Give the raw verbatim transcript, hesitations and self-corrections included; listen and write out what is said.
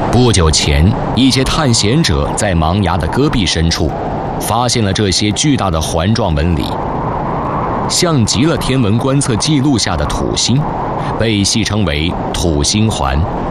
不久前，一些探险者在盲崖的戈壁深处，发现了这些巨大的环状纹理，像极了天文观测记录下的土星，被戏称为土星环。